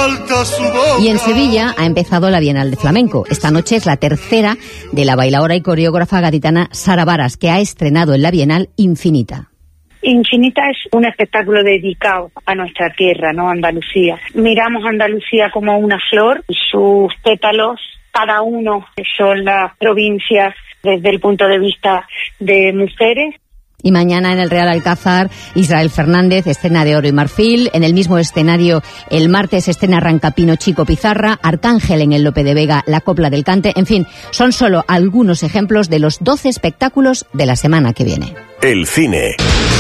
falta su boca. Y en Sevilla ha empezado la Bienal de Flamenco. Esta noche es la tercera de la bailaora y coreógrafa gaditana Sara Varas, que ha estrenado en la Bienal Infinita. Infinita es un espectáculo dedicado a nuestra tierra, ¿no? Andalucía. Miramos a Andalucía como una flor y sus pétalos, cada uno son las provincias desde el punto de vista de mujeres. Y mañana en el Real Alcázar, Israel Fernández, escena de oro y marfil. En el mismo escenario, el martes, escena Rancapino Chico Pizarra, Arcángel en el Lope de Vega, La Copla del Cante. En fin, son solo algunos ejemplos de los 12 espectáculos de la semana que viene. El cine.